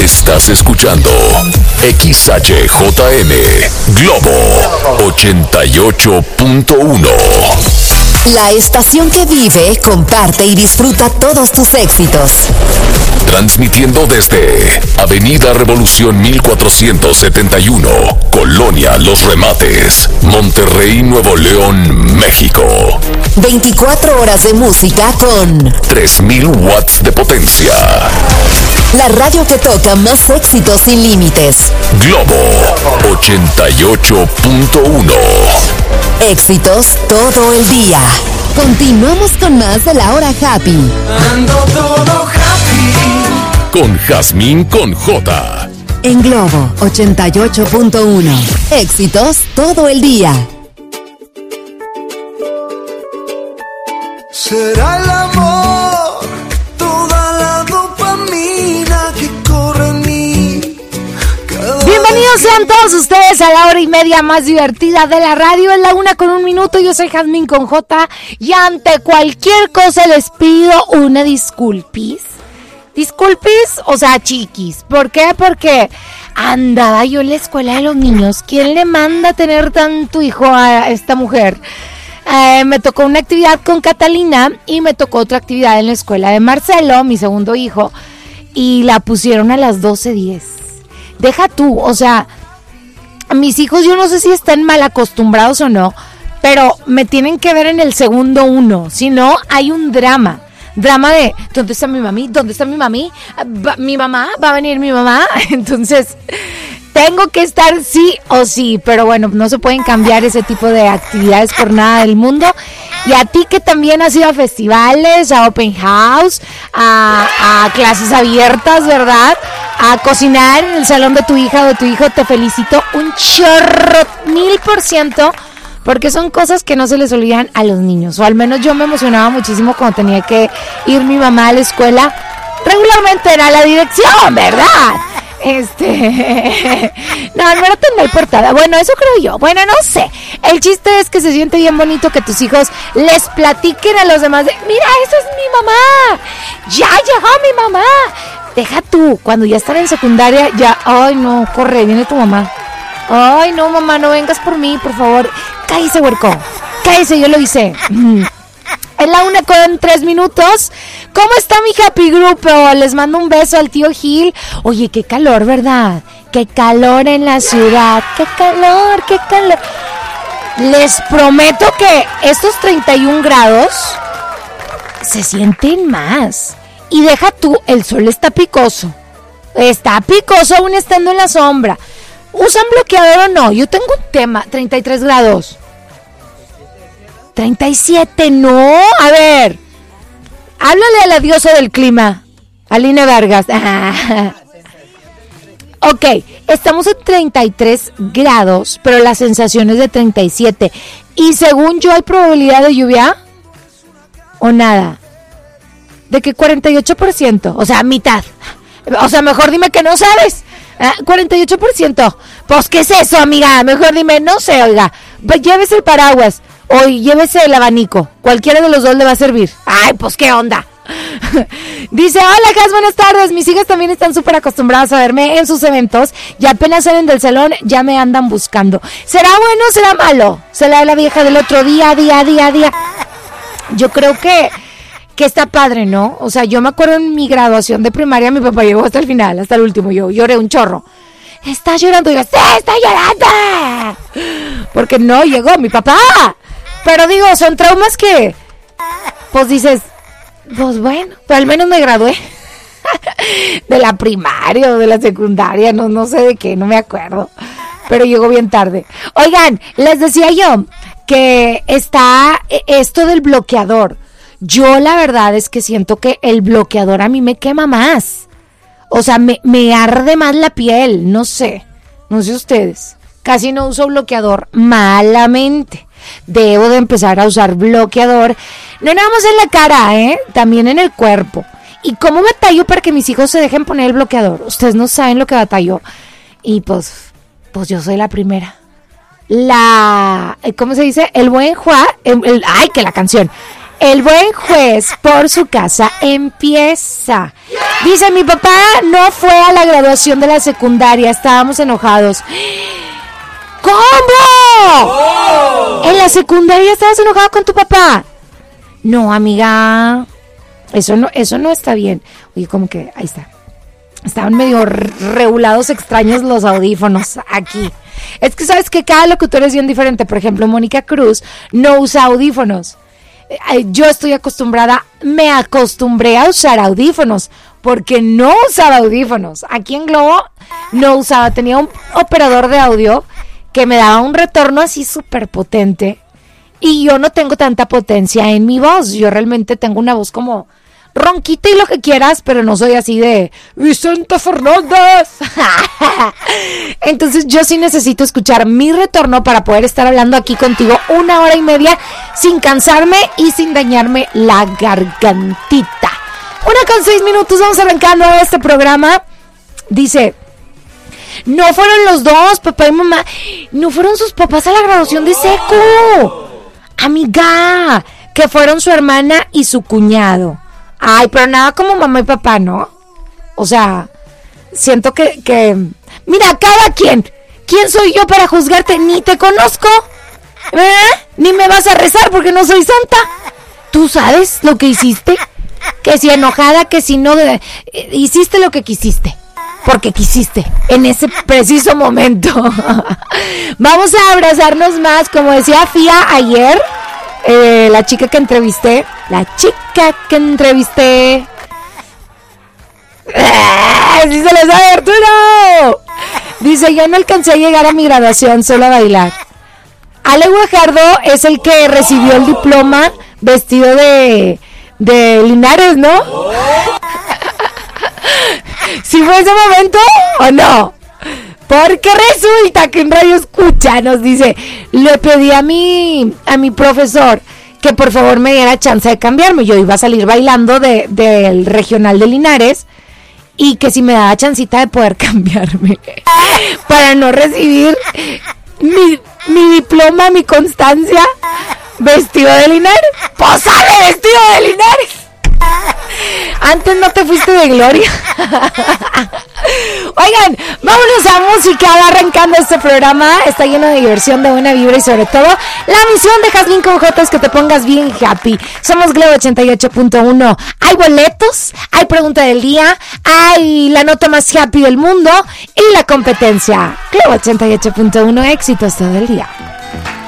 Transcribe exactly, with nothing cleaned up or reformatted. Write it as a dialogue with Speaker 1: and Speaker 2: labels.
Speaker 1: Estás escuchando X H J M Globo ochenta y ocho punto uno.
Speaker 2: La estación que vive, comparte y disfruta todos tus éxitos.
Speaker 1: Transmitiendo desde Avenida Revolución mil cuatrocientos setenta y uno, Colonia Los Remates, Monterrey, Nuevo León, México.
Speaker 2: veinticuatro horas de música con
Speaker 1: tres mil watts de potencia.
Speaker 2: La radio que toca más éxitos sin límites.
Speaker 1: Globo ochenta y ocho punto uno.
Speaker 2: Éxitos todo el día. Continuamos con más de la hora happy.
Speaker 3: Ando todo happy.
Speaker 1: Con Jazmín con J.
Speaker 2: En Globo ochenta y ocho punto uno. Éxitos todo el día.
Speaker 3: Será el amor, toda la dopamina que corre en mí.
Speaker 4: Bienvenidos sean todos ustedes a la hora y media más divertida de la radio. Es la una con un minuto. Yo soy Jazmín con J. Y ante cualquier cosa les pido una disculpis. Disculpis, o sea, chiquis. ¿Por qué? Porque andaba yo en la escuela de los niños. ¿Quién le manda tener tanto hijo a esta mujer? Eh, me tocó una actividad con Catalina y me tocó otra actividad en la escuela de Marcelo, mi segundo hijo, y la pusieron a las doce diez. Deja tú, o sea, mis hijos yo no sé si están mal acostumbrados o no, pero me tienen que ver en el segundo uno, si no hay un drama. Drama de, ¿dónde está mi mami? ¿Dónde está mi mami? ¿Va, mi mamá? ¿Va a venir mi mamá? Entonces, tengo que estar sí o sí, pero bueno, no se pueden cambiar ese tipo de actividades por nada del mundo. Y a ti que también has ido a festivales, a open house, a, a clases abiertas, ¿verdad? A cocinar en el salón de tu hija o de tu hijo, te felicito un chorro, mil por ciento. Porque son cosas que no se les olvidan a los niños. O al menos yo me emocionaba muchísimo cuando tenía que ir mi mamá a la escuela. Regularmente era la dirección, ¿verdad? Este... No, no era tan mal portada. Bueno, eso creo yo. Bueno, no sé. El chiste es que se siente bien bonito que tus hijos les platiquen a los demás de, mira, esa es mi mamá. Ya llegó mi mamá. Deja tú, cuando ya están en secundaria, ya, ay no, corre, viene tu mamá. Ay, no, mamá, no vengas por mí, por favor. Cállese, huerco. Cállese, yo lo hice. Es la una con tres minutos. ¿Cómo está mi happy group? Les mando un beso al tío Gil. Oye, qué calor, ¿verdad? Qué calor en la ciudad. Qué calor, qué calor. Les prometo que estos treinta y un grados se sienten más. Y deja tú, el sol está picoso. Está picoso aún estando en la sombra. ¿Usan bloqueador o no? Yo tengo un tema, treinta y tres grados. treinta y siete, no. A ver, háblale a la diosa del clima, Aline Vargas. Ok, estamos en treinta y tres grados, pero la sensación es de treinta y siete. Y según yo, ¿hay probabilidad de lluvia? ¿O nada? ¿De qué cuarenta y ocho por ciento? O sea, mitad. O sea, mejor dime que no sabes. Ah, cuarenta y ocho por ciento. Pues, ¿qué es eso, amiga? Mejor dime, no sé, oiga. Llévese el paraguas o llévese el abanico. Cualquiera de los dos le va a servir. Ay, pues, ¿qué onda? Dice, hola, Jas, buenas tardes. Mis hijas también están súper acostumbradas a verme en sus eventos y apenas salen del salón ya me andan buscando. ¿Será bueno o será malo? ¿Será la vieja del otro día, día, día, día? Yo creo que... que está padre, ¿no? O sea, yo me acuerdo en mi graduación de primaria, mi papá llegó hasta el final, hasta el último, yo lloré un chorro. ¿Está llorando? Y yo, ¡sí, está llorando! Porque no llegó mi papá. Pero digo, son traumas que, pues dices, pues bueno, pero al menos me gradué. De la primaria o de la secundaria, no, no sé de qué, no me acuerdo. Pero llegó bien tarde. Oigan, les decía yo que está esto del bloqueador. Yo la verdad es que siento que el bloqueador a mí me quema más. O sea, me, me arde más la piel, no sé. No sé ustedes. Casi no uso bloqueador malamente. Debo de empezar a usar bloqueador. No nada más en la cara, ¿eh? También en el cuerpo. ¿Y cómo batallo para que mis hijos se dejen poner el bloqueador? Ustedes no saben lo que batallo. Y pues, pues yo soy la primera. La, ¿cómo se dice? El buen Juan, el, el, ay, que la canción. El buen juez por su casa empieza. Dice, mi papá no fue a la graduación de la secundaria, estábamos enojados. ¿Cómo? Oh. ¿En la secundaria estabas enojado con tu papá? No, amiga, eso no, eso no está bien. Oye, como que, ahí está. Estaban medio regulados extraños los audífonos aquí. Es que sabes que cada locutor es bien diferente. Por ejemplo, Mónica Cruz no usa audífonos. Yo estoy acostumbrada, me acostumbré a usar audífonos porque no usaba audífonos. Aquí en Globo no usaba, tenía un operador de audio que me daba un retorno así súper potente y yo no tengo tanta potencia en mi voz. Yo realmente tengo una voz como ronquita y lo que quieras, pero no soy así de Vicente Fernández. Entonces yo sí necesito escuchar mi retorno para poder estar hablando aquí contigo una hora y media sin cansarme y sin dañarme la gargantita. Una con seis minutos, vamos arrancando este programa. Dice, no fueron los dos, papá y mamá, no fueron sus papás a la graduación de Seco. Amiga, que fueron su hermana y su cuñado. Ay, pero nada como mamá y papá, ¿no? O sea, siento que, que... Mira, cada quien. ¿Quién soy yo para juzgarte? Ni te conozco. ¿Eh? Ni me vas a rezar porque no soy santa. ¿Tú sabes lo que hiciste? Que si enojada, que si no... De... Hiciste lo que quisiste. Porque quisiste. En ese preciso momento. Vamos a abrazarnos más. Como decía Fía ayer... Eh, la chica que entrevisté, la chica que entrevisté, ¡eh! ¡Sí se les sabe, Arturo! Dice, yo no alcancé a llegar a mi graduación, solo a bailar. Ale Guajardo es el que recibió el diploma vestido de, de Linares, ¿no? ¿Sí fue ese momento o no? Porque resulta que en Radio Escucha nos dice, le pedí a mi, a mi profesor que por favor me diera chance de cambiarme. Yo iba a salir bailando de, del regional de Linares y que si me daba chancita de poder cambiarme para no recibir mi, mi diploma, mi constancia, vestido de Linares. ¡Pues sale vestido de Linares! Antes no te fuiste de gloria. Oigan, vámonos a música. Va arrancando este programa. Está lleno de diversión, de buena vibra y sobre todo la misión de Jazmín con J es que te pongas bien happy. Somos Globo ochenta y ocho punto uno. Hay boletos, hay pregunta del día, hay la nota más happy del mundo y la competencia. Globo ochenta y ocho punto uno, éxitos todo el día.